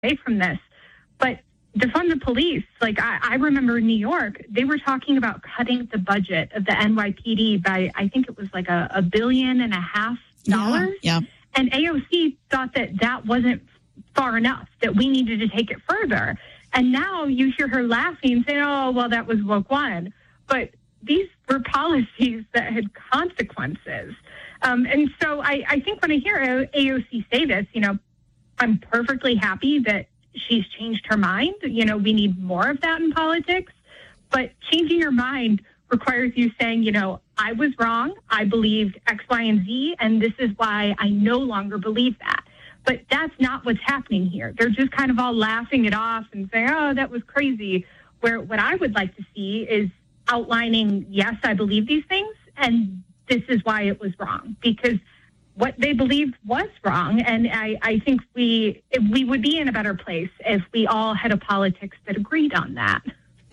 away from this. But defund the police, like I remember in New York, they were talking about cutting the budget of the NYPD by, I think it was like $1.5 billion. Yeah. And AOC thought that wasn't far enough, that we needed to take it further. And now you hear her laughing and saying, oh, well, that was woke one. But these were policies that had consequences. And so I think when I hear AOC say this, I'm perfectly happy that she's changed her mind. We need more of that in politics. But changing your mind requires you saying, I was wrong. I believed X, Y, and Z, and this is why I no longer believe that. But that's not what's happening here. They're just kind of all laughing it off and saying, oh, that was crazy. Where what I would like to see is outlining, yes, I believe these things, and this is why it was wrong. Because what they believed was wrong, and I think we would be in a better place if we all had a politics that agreed on that.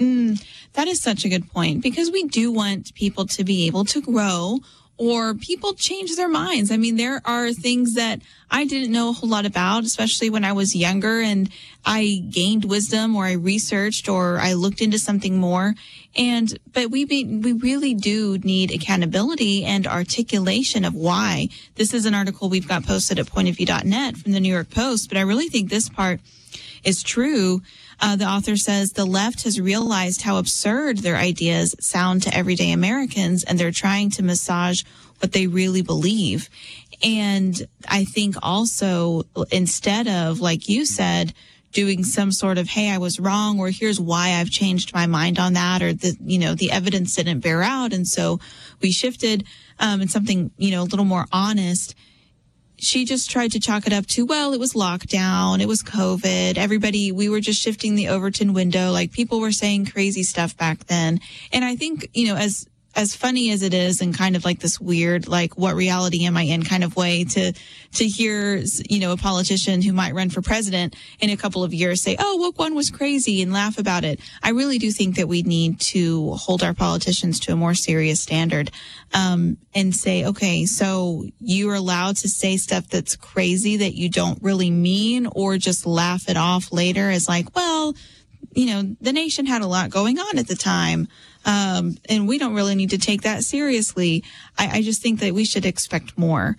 That is such a good point, because we do want people to be able to grow, or people change their minds. I mean, there are things that I didn't know a whole lot about, especially when I was younger, and I gained wisdom, or I researched, or I looked into something more. But we really do need accountability and articulation of why. This is an article we've got posted at pointofview.net from the New York Post, but I really think this part is true. The author says the left has realized how absurd their ideas sound to everyday Americans, and they're trying to massage what they really believe. And I think also, instead of, like you said, doing some sort of, hey, I was wrong, or here's why I've changed my mind on that, or the evidence didn't bear out, and so we shifted, and something, a little more honest. She just tried to chalk it up to, well, it was lockdown, it was COVID, we were just shifting the Overton window, like people were saying crazy stuff back then. And I think, as funny as it is, and kind of like this weird, like, what reality am I in kind of way to hear, a politician who might run for president in a couple of years say, oh, woke one was crazy, and laugh about it. I really do think that we need to hold our politicians to a more serious standard, and say, okay, so you're allowed to say stuff that's crazy that you don't really mean, or just laugh it off later as like, well, the nation had a lot going on at the time. And we don't really need to take that seriously. I just think that we should expect more.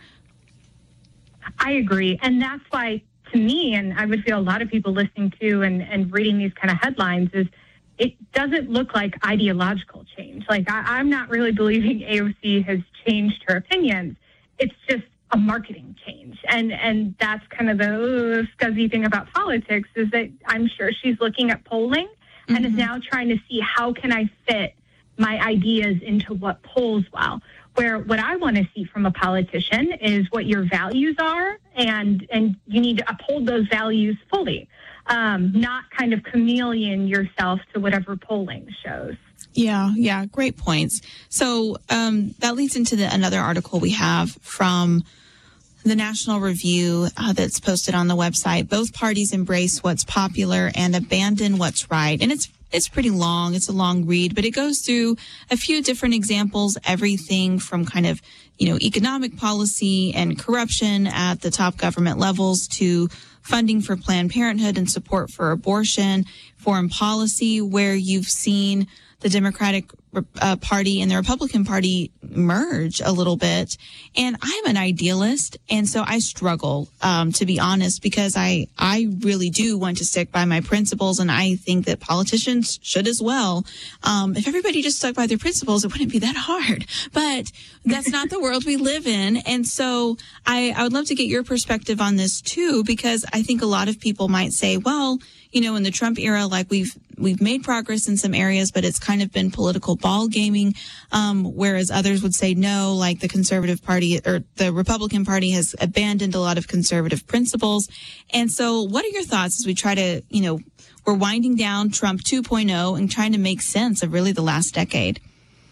I agree. And that's why, to me, and I would feel a lot of people listening to and reading these kind of headlines, is it doesn't look like ideological change. Like, I'm not really believing AOC has changed her opinions. It's just a marketing change. And that's kind of the scuzzy thing about politics, is that I'm sure she's looking at polling and is now trying to see, how can I fit my ideas into what polls well? Where what I want to see from a politician is what your values are, and you need to uphold those values fully, not kind of chameleon yourself to whatever polling shows. Yeah, great points. So that leads into another article we have from the National Review that's posted on the website. Both parties embrace what's popular and abandon what's right. And it's pretty long. It's a long read, but it goes through a few different examples, everything from kind of, economic policy and corruption at the top government levels to funding for Planned Parenthood and support for abortion, foreign policy, where you've seen the Democratic Party and the Republican Party merge a little bit. And I'm an idealist, and so I struggle, to be honest, because I really do want to stick by my principles, and I think that politicians should as well. If everybody just stuck by their principles, it wouldn't be that hard. But that's not the world we live in. And so I would love to get your perspective on this too, because I think a lot of people might say, well, in the Trump era, like we've made progress in some areas, but it's kind of been political ball gaming. Whereas others would say no, like the Conservative Party or the Republican Party has abandoned a lot of conservative principles. And so what are your thoughts as we try to, we're winding down Trump 2.0 and trying to make sense of really the last decade?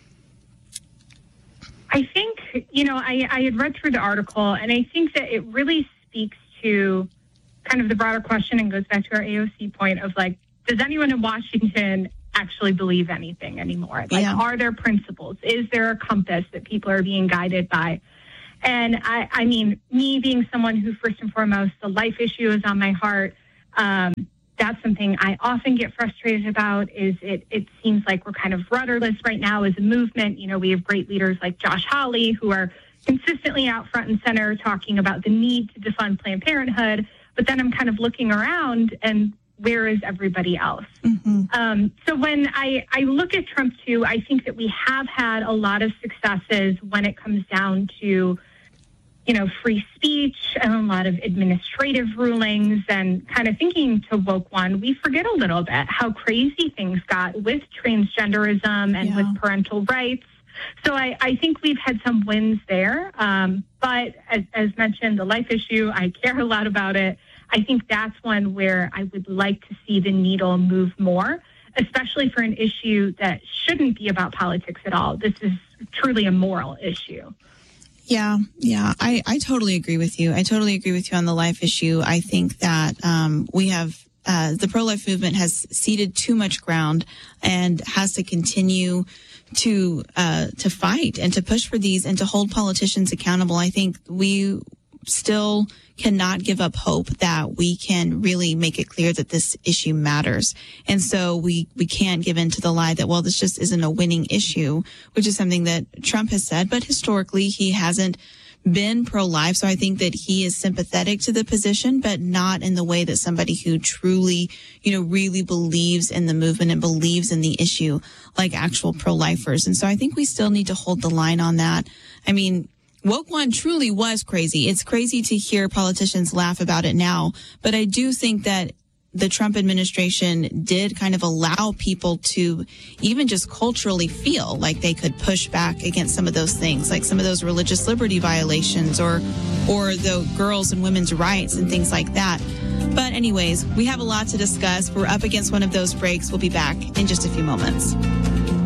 I think, I had read through the article, and I think that it really speaks to kind of the broader question, and goes back to our AOC point of, like, does anyone in Washington actually believe anything anymore? Like, are there principles? Is there a compass that people are being guided by? And I mean, me being someone who, first and foremost, the life issue is on my heart, That's something I often get frustrated about. Is it seems like we're kind of rudderless right now as a movement. You know, we have great leaders like Josh Hawley who are consistently out front and center talking about the need to defund Planned Parenthood. But then I'm kind of looking around and where is everybody else? Mm-hmm. So when I look at Trump too, I think that we have had a lot of successes when it comes down to, you know, free speech and a lot of administrative rulings, and kind of thinking to woke one, we forget a little bit how crazy things got with transgenderism and with parental rights. So I think we've had some wins there. But as mentioned, the life issue, I care a lot about it. I think that's one where I would like to see the needle move more, especially for an issue that shouldn't be about politics at all. This is truly a moral issue. Yeah. I totally agree with you. I totally agree with you on the life issue. I think that we have the pro-life movement has ceded too much ground and has to continue to fight and to push for these and to hold politicians accountable. I think we still cannot give up hope that we can really make it clear that this issue matters. And so we can't give in to the lie that, well, this just isn't a winning issue, which is something that Trump has said, but historically he hasn't been pro-life. So I think that he is sympathetic to the position, but not in the way that somebody who truly, you know, really believes in the movement and believes in the issue like actual pro-lifers. And so I think we still need to hold the line on that. I mean, Woke One truly was crazy. It's crazy to hear politicians laugh about it now, but I do think that the Trump administration did kind of allow people to even just culturally feel like they could push back against some of those things, like some of those religious liberty violations or the girls' and women's rights and things like that. But anyways, we have a lot to discuss. We're up against one of those breaks. We'll be back in just a few moments.